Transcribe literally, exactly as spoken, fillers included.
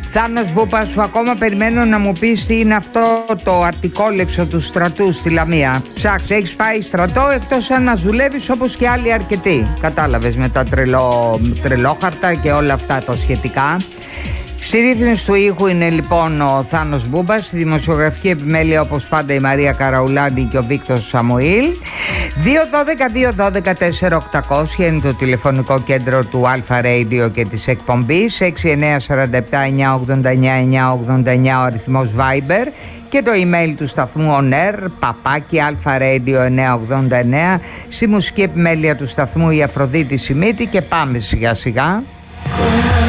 Θάνος Μπούπα, σου ακόμα περιμένω να μου πεις τι είναι αυτό το αρτικόλεξο του στρατού στη Λαμία. Ψάξε, έχεις πάει στρατό, εκτός αν να δουλεύεις όπως και άλλοι αρκετοί. Κατάλαβες, με τα τρελό, τρελόχαρτα και όλα αυτά τα σχετικά. Στη ρύθμιση του ήχου είναι λοιπόν ο Θάνος Μπούμπας, στη δημοσιογραφική επιμέλεια όπως πάντα η Μαρία Καραουλάνη και ο Βίκτορ Σαμουήλ. Δύο δώδεκα δύο δώδεκα τέσσερα οκτακόσια είναι το τηλεφωνικό κέντρο του Αλφα Radio και της εκπομπής. Έξι εννιά τέσσερα επτά εννιά ογδόντα εννιά εννιά ογδόντα εννιά ο αριθμός Viber και το email του σταθμού onair παπάκι αλφα-radio εννιακόσια ογδόντα εννέα. Στη μουσική επιμέλεια του σταθμού η Αφροδίτη Σιμίτη και πάμε σιγά σιγά.